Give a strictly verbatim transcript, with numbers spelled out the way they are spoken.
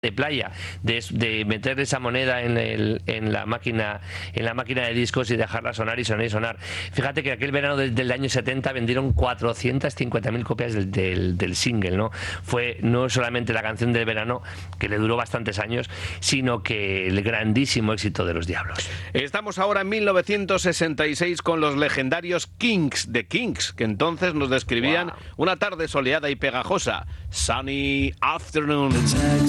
de playa, de, de meter esa moneda en, el, en la máquina en la máquina de discos y dejarla sonar y sonar y sonar. Fíjate que aquel verano del, del año setenta vendieron cuatrocientas cincuenta mil copias del, del, del single, ¿no? Fue no solamente la canción del verano, que le duró bastantes años, sino que el grandísimo éxito de Los Diablos. Estamos ahora en mil novecientos sesenta y seis con los legendarios Kinks, de Kinks, que entonces nos describían wow. una tarde soleada y pegajosa. Sunny afternoon.